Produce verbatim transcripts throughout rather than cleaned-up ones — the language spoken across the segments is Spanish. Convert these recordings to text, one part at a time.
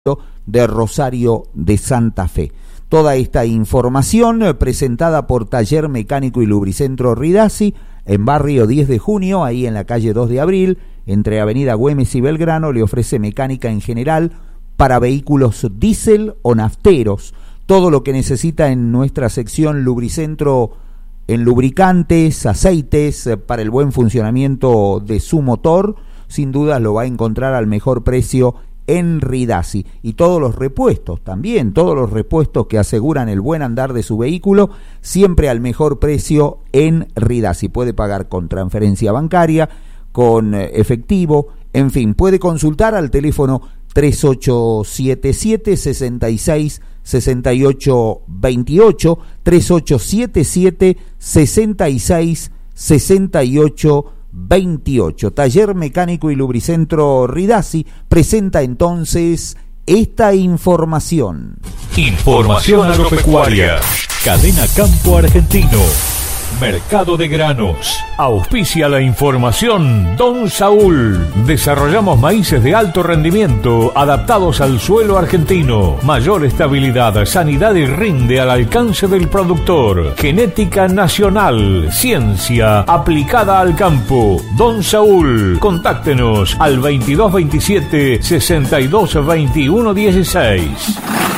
de Rosario de Santa Fe. Toda esta información eh, presentada por Taller Mecánico y Lubricentro Ridasi en barrio diez de junio, ahí en la calle dos de abril, entre Avenida Güemes y Belgrano. Le ofrece mecánica en general para vehículos diésel o nafteros. Todo lo que necesita en nuestra sección Lubricentro en lubricantes, aceites, eh, para el buen funcionamiento de su motor, sin duda lo va a encontrar al mejor precio en Ridasi. Y todos los repuestos también, todos los repuestos que aseguran el buen andar de su vehículo, siempre al mejor precio en Ridasi. Puede pagar con transferencia bancaria, con efectivo, en fin, puede consultar al teléfono tres ocho siete siete, seis seis seis ocho dos ocho, tres ocho siete siete, seis seis seis ocho veintiocho. Taller Mecánico y Lubricentro Ridasi presenta entonces esta información. Información agropecuaria. Cadena Campo Argentino. Mercado de granos. Auspicia la información Don Saúl. Desarrollamos maíces de alto rendimiento adaptados al suelo argentino. Mayor estabilidad, sanidad y rinde al alcance del productor. Genética nacional. Ciencia aplicada al campo. Don Saúl. Contáctenos al veintidós veintisiete, sesenta y dos veintiuno dieciséis.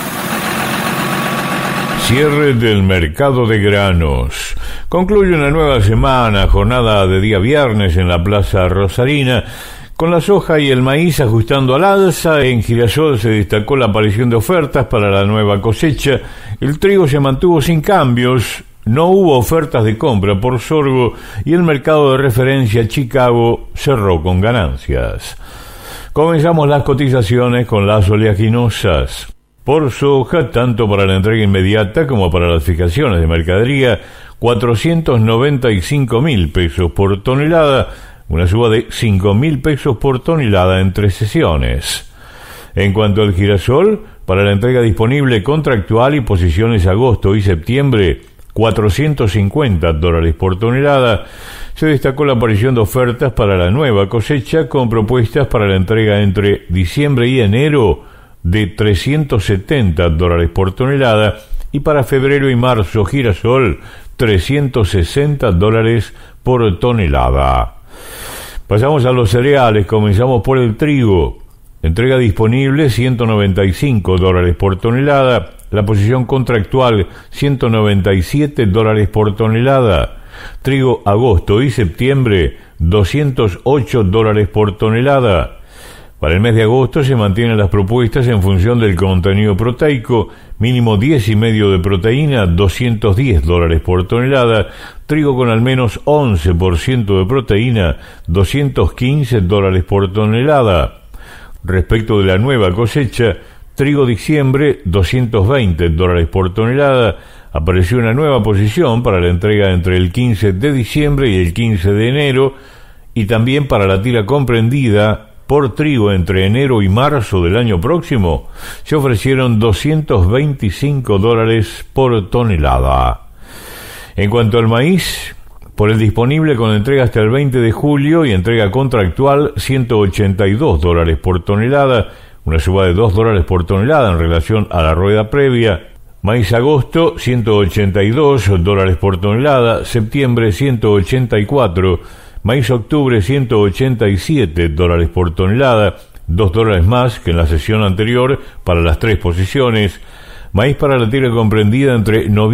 Cierre del mercado de granos. Concluye una nueva semana, jornada de día viernes en la Plaza Rosarina, con la soja y el maíz ajustando al alza. En Girasol se destacó la aparición de ofertas para la nueva cosecha. El trigo se mantuvo sin cambios, no hubo ofertas de compra por sorgo y el mercado de referencia Chicago cerró con ganancias. Comenzamos las cotizaciones con las oleaginosas. Por soja, tanto para la entrega inmediata como para las fijaciones de mercadería, cuatrocientos noventa y cinco mil pesos por tonelada, una suba de cinco mil pesos por tonelada en tres sesiones. En cuanto al girasol, para la entrega disponible contractual y posiciones agosto y septiembre, cuatrocientos cincuenta dólares por tonelada, se destacó la aparición de ofertas para la nueva cosecha con propuestas para la entrega entre diciembre y enero de trescientos setenta dólares por tonelada y para febrero y marzo girasol trescientos sesenta dólares por tonelada. Pasamos a los cereales, comenzamos por el trigo. Entrega disponible ciento noventa y cinco dólares por tonelada, la posición contractual ciento noventa y siete dólares por tonelada. Trigo agosto y septiembre doscientos ocho dólares por tonelada. Para el mes de agosto se mantienen las propuestas en función del contenido proteico, mínimo diez y medio de proteína, doscientos diez dólares por tonelada, trigo con al menos once por ciento de proteína, doscientos quince dólares por tonelada. Respecto de la nueva cosecha, trigo diciembre, doscientos veinte dólares por tonelada, apareció una nueva posición para la entrega entre el quince de diciembre y el quince de enero, y también para la tira comprendida por trigo entre enero y marzo del año próximo, se ofrecieron doscientos veinticinco dólares por tonelada. En cuanto al maíz, por el disponible con entrega hasta el veinte de julio y entrega contractual, ciento ochenta y dos dólares por tonelada, una suba de dos dólares por tonelada en relación a la rueda previa. Maíz agosto, ciento ochenta y dos dólares por tonelada, septiembre ciento ochenta y cuatro, maíz octubre ciento ochenta y siete dólares por tonelada, dos dólares más que en la sesión anterior para las tres posiciones. Maíz para la tira comprendida entre noviembre